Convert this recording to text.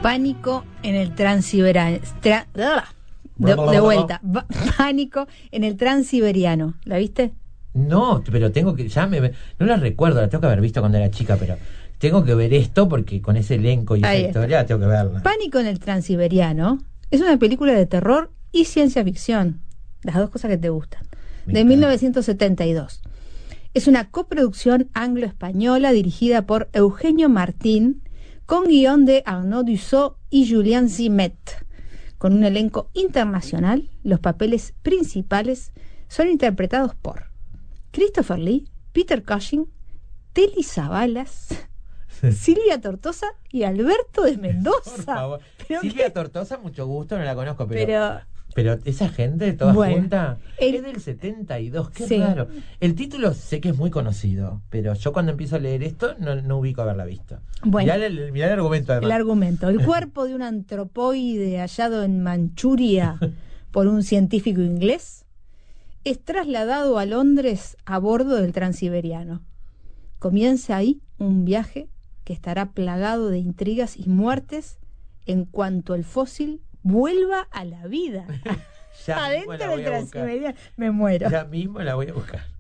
Pánico en el Transiberiano. De vuelta. Pánico en el Transiberiano. ¿La viste? No, pero tengo que... no la recuerdo, la tengo que haber visto cuando era chica, pero tengo que ver esto porque con ese elenco y esa historia tengo que verla. Pánico en el Transiberiano es una película de terror y ciencia ficción. Las dos cosas que te gustan. De 1972. Es una coproducción anglo-española dirigida por Eugenio Martín, con guión de Arnaud Dussault y Julien Zimet. Con un elenco internacional, los papeles principales son interpretados por Christopher Lee, Peter Cushing, Telly Savalas, Silvia Tortosa y Alberto de Mendoza. Por favor. Silvia Tortosa, mucho gusto, no la conozco, pero esa gente toda junta es del 72, qué raro. El título sé que es muy conocido, pero yo cuando empiezo a leer esto no ubico haberla visto. Bueno, mirá el argumento además. El argumento. El cuerpo de un antropoide hallado en Manchuria por un científico inglés es trasladado a Londres a bordo del Transiberiano. Comienza ahí un viaje que estará plagado de intrigas y muertes en cuanto el fósil vuelva a la vida. Ya adentro del Transiberiano. Me muero. Ya mismo la voy a buscar.